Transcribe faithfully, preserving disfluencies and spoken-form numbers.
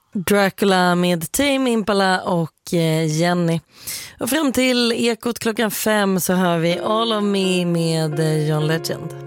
Dracula med Tame Impala och Jenny. Och fram till Ekot klockan fem så hör vi All of Me med John Legend.